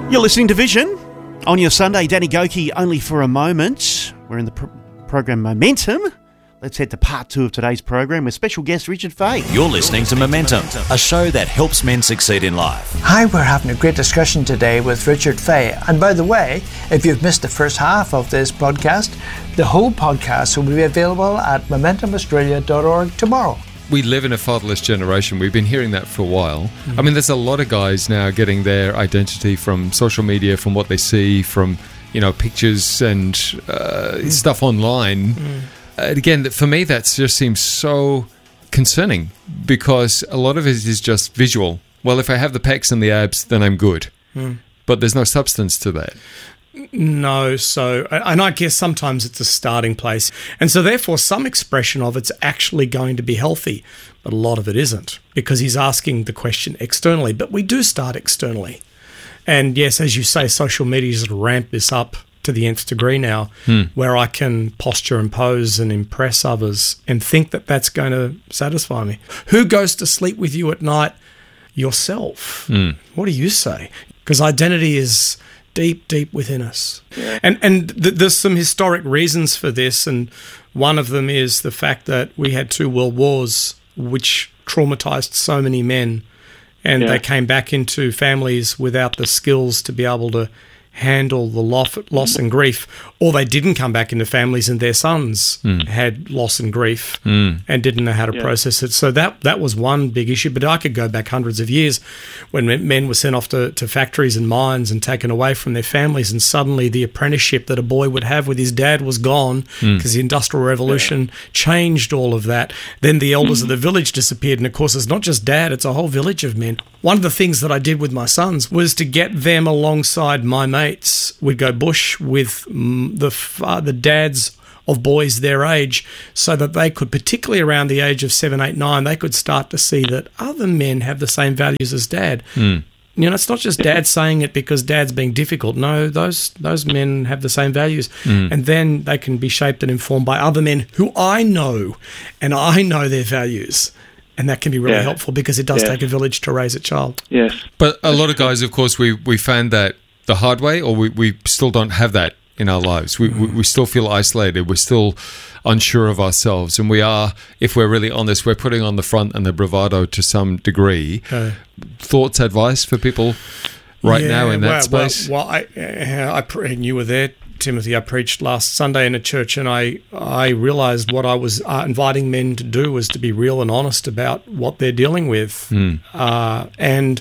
You're listening to Vision on your Sunday. Danny Goki, only for a moment. We're in the program Momentum. Let's head to part 2 of today's program with special guest Richard Fay. You're listening to Momentum, a show that helps men succeed in life. Hi, we're having a great discussion today with Richard Fay. And by the way, if you've missed the first half of this podcast, the whole podcast will be available at momentumaustralia.org tomorrow. We live in a fatherless generation. We've been hearing that for a while. I mean, there's a lot of guys now getting their identity from social media, from what they see, from, pictures and stuff online. Again, for me, that just seems so concerning because a lot of it is just visual. Well, if I have the pecs and the abs, then I'm good. But there's no substance to that. No, and I guess sometimes it's a starting place. And so therefore some expression of it's actually going to be healthy, but a lot of it isn't because he's asking the question externally. But we do start externally. And yes, as you say, social media has ramped this up to the nth degree now, where I can posture and pose and impress others and think that that's going to satisfy me. Who goes to sleep with you at night? Yourself. What do you say? Because identity is deep, deep within us. Yeah. And there's some historic reasons for this, and one of them is the fact that we had 2 world wars which traumatized so many men, and they came back into families without the skills to be able to handle the loss and grief, or they didn't come back into families and their sons had loss and grief and didn't know how to process it. So that was one big issue. But I could go back hundreds of years when men were sent off to factories and mines and taken away from their families, and suddenly the apprenticeship that a boy would have with his dad was gone because the Industrial Revolution changed all of that. Then the elders of the village disappeared, and of course it's not just dad, it's a whole village of men. One of the things that I did with my sons was to get them alongside my mates. We'd go bush with the dads of boys their age, so that they could, particularly around the age of 7, 8, 9, they could start to see that other men have the same values as dad. It's not just dad saying it because dad's being difficult. No, those men have the same values. And then they can be shaped and informed by other men who I know, and I know their values. And that can be really helpful because it does take a village to raise a child. Yes. But a lot of guys, of course, we found that the hard way, or we still don't have that in our lives. We still feel isolated. We're still unsure of ourselves. And we are, if we're really honest, we're putting on the front and the bravado to some degree. Thoughts, advice for people now in that space? Well, and you were there, Timothy. I preached last Sunday in a church, and I realised what I was inviting men to do was to be real and honest about what they're dealing with. And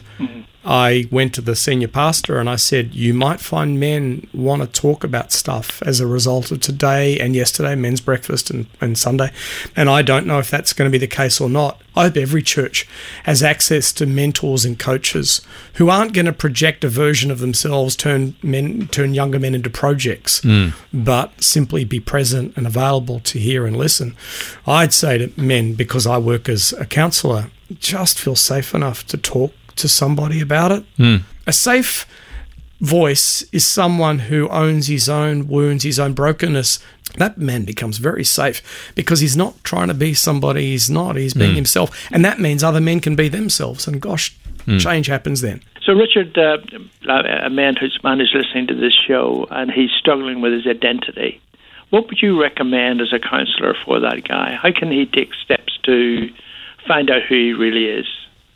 I went to the senior pastor and I said, you might find men want to talk about stuff as a result of today and yesterday, men's breakfast and Sunday. And I don't know if that's going to be the case or not. I hope every church has access to mentors and coaches who aren't going to project a version of themselves, turn younger men into projects, but simply be present and available to hear and listen. I'd say to men, because I work as a counsellor, just feel safe enough to talk to somebody about it. A safe voice is someone who owns his own wounds, his own brokenness. That man becomes very safe because he's not trying to be somebody he's not. He's being himself. And that means other men can be themselves. And gosh, change happens then. So Richard, a man who's listening to this show and he's struggling with his identity, what would you recommend as a counsellor for that guy? How can he take steps to find out who he really is?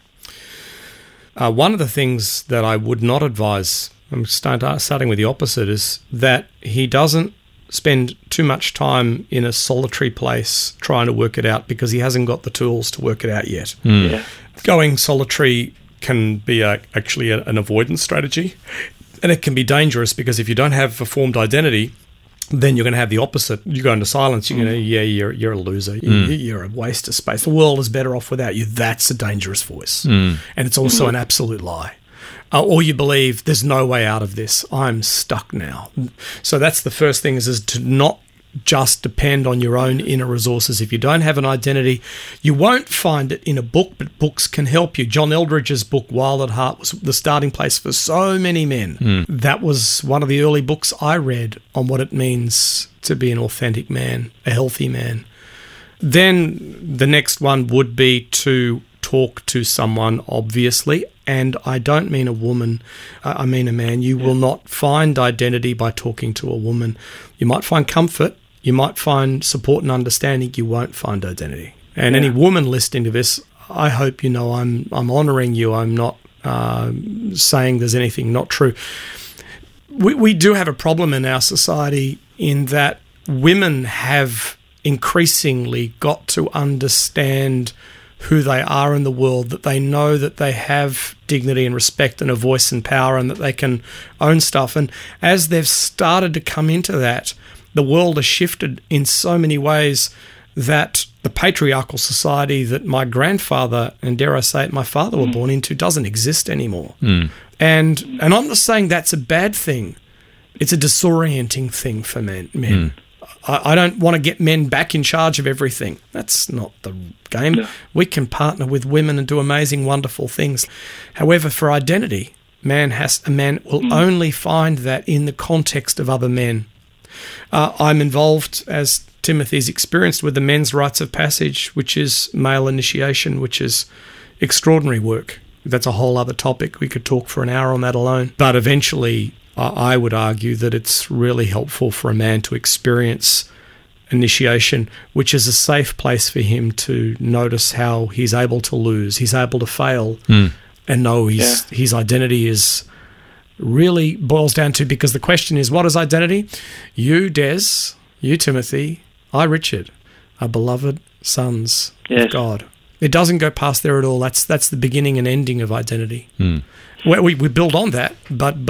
One of the things that I would not advise, I'm starting with the opposite, is that he doesn't spend too much time in a solitary place trying to work it out because he hasn't got the tools to work it out yet. Going solitary can be actually an avoidance strategy, and it can be dangerous because if you don't have a formed identity, then you're going to have the opposite. You go into silence, you're going to, you're a loser. You're a waste of space. The world is better off without you. That's a dangerous voice. And it's also an absolute lie. Or you believe there's no way out of this. I'm stuck now. So that's the first thing is to not just depend on your own inner resources. If you don't have an identity, you won't find it in a book, but books can help you. John Eldridge's book, Wild at Heart, was the starting place for so many men. That was one of the early books I read on what it means to be an authentic man, a healthy man. Then the next one would be to talk to someone, obviously, and I don't mean a woman, I mean a man. You will not find identity by talking to a woman. You might find comfort, you might find support and understanding, you won't find identity. And any woman listening to this, I hope you know I'm honouring you. I'm not saying there's anything not true. We do have a problem in our society in that women have increasingly got to understand who they are in the world, that they know that they have dignity and respect and a voice and power and that they can own stuff. And as they've started to come into that, the world has shifted in so many ways that the patriarchal society that my grandfather and, dare I say it, my father were born into doesn't exist anymore. And I'm not saying that's a bad thing. It's a disorienting thing for men. I don't want to get men back in charge of everything. That's not the game. No. We can partner with women and do amazing, wonderful things. However, for identity, a man will only find that in the context of other men. I'm involved, as Timothy's experienced, with the Men's Rites of Passage, which is male initiation, which is extraordinary work. That's a whole other topic. We could talk for an hour on that alone. But eventually, I would argue that it's really helpful for a man to experience initiation, which is a safe place for him to notice how he's able to lose, he's able to fail, and know his identity is really boils down to, because the question is, what is identity? You, Des, you, Timothy, I, Richard, are beloved sons of God. It doesn't go past there at all. That's the beginning and ending of identity. We build on that, but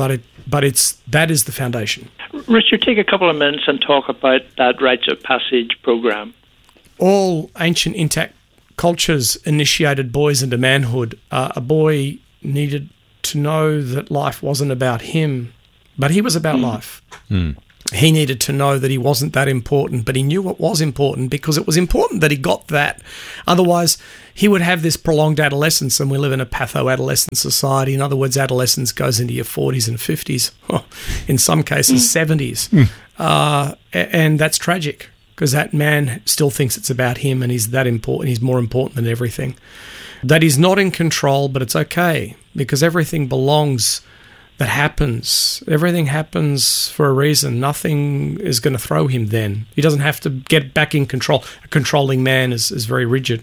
that is the foundation. Richard, take a couple of minutes and talk about that Rites of Passage program. All ancient intact cultures initiated boys into manhood. A boy needed to know that life wasn't about him, but he was about life. He needed to know that he wasn't that important, but he knew what was important because it was important that he got that. Otherwise, he would have this prolonged adolescence, and we live in a patho-adolescent society. In other words, adolescence goes into your 40s and 50s, in some cases 70s. And that's tragic because that man still thinks it's about him and he's that important. He's more important than everything. That he's not in control, but it's okay because everything belongs. That happens. Everything happens for a reason. Nothing is going to throw him then. He doesn't have to get back in control. A controlling man is very rigid.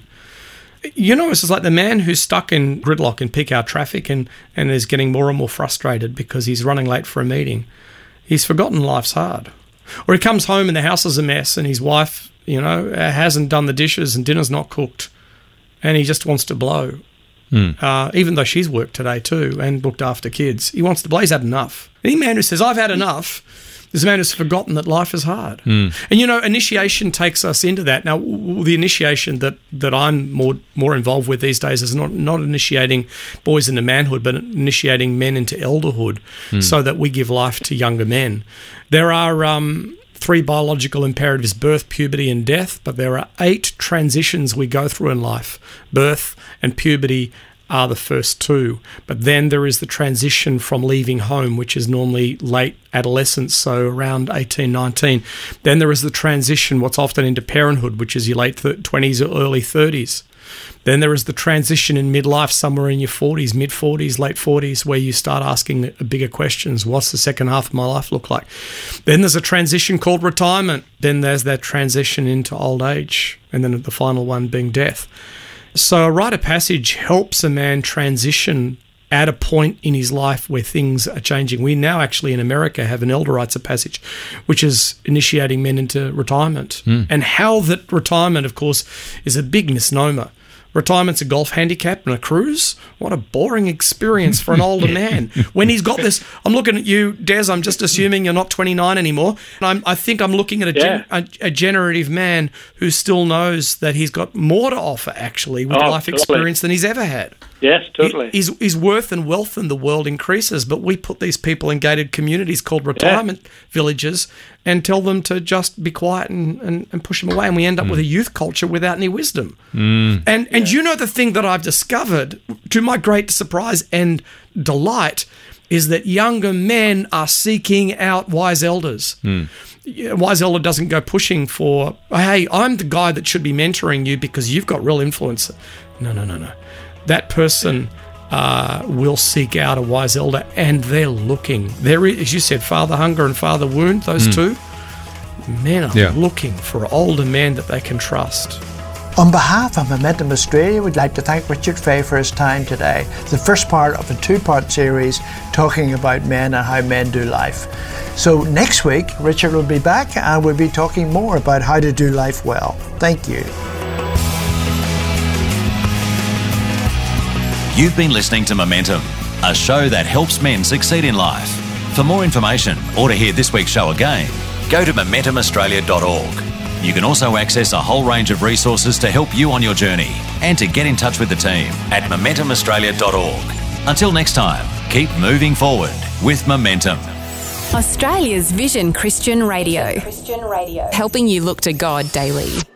You know, it's just like the man who's stuck in gridlock in peak hour traffic and is getting more and more frustrated because he's running late for a meeting. He's forgotten life's hard. Or he comes home and the house is a mess and his wife, hasn't done the dishes and dinner's not cooked and he just wants to blow. Even though she's worked today too and looked after kids. He wants to blow. He's had enough. Any man who says, I've had enough, is a man who's forgotten that life is hard. And, initiation takes us into that. Now, the initiation that I'm more involved with these days is not initiating boys into manhood, but initiating men into elderhood so that we give life to younger men. There are 3 biological imperatives: birth, puberty, and death, but there are 8 transitions we go through in life. Birth and puberty are the first 2, but then there is the transition from leaving home, which is normally late adolescence, so around 18, 19. Then there is the transition, what's often into parenthood, which is your late 20s or early 30s. Then there is the transition in midlife, somewhere in your 40s, mid-40s, late 40s, where you start asking bigger questions. What's the second half of my life look like? Then there's a transition called retirement. Then there's that transition into old age, and then the final one being death. So a rite of passage helps a man transition at a point in his life where things are changing. We now actually in America have an elder rites of passage, which is initiating men into retirement. And how that retirement, of course, is a big misnomer. Retirement's a golf handicap and a cruise. What a boring experience for an older man. When he's got this, I'm looking at you, Des, I'm just assuming you're not 29 anymore. I think I'm looking at a generative man who still knows that he's got more to offer, actually, with life experience than he's ever had. Yes, totally. His worth and wealth in the world increases, but we put these people in gated communities called retirement villages and tell them to just be quiet and push them away, and we end up with a youth culture without any wisdom. And you know, the thing that I've discovered, to my great surprise and delight, is that younger men are seeking out wise elders. A wise elder doesn't go pushing for, hey, I'm the guy that should be mentoring you because you've got real influence. No. That person will seek out a wise elder, and they're looking. There is, as you said, father hunger and father wound, those two. Men are looking for an older man that they can trust. On behalf of Momentum Australia, we'd like to thank Richard Fay for his time today. The first part of a two-part series talking about men and how men do life. So next week, Richard will be back and we'll be talking more about how to do life well. Thank you. You've been listening to Momentum, a show that helps men succeed in life. For more information or to hear this week's show again, go to momentumaustralia.org. You can also access a whole range of resources to help you on your journey and to get in touch with the team at momentumaustralia.org. Until next time, keep moving forward with Momentum. Australia's Vision Christian Radio. Helping you look to God daily.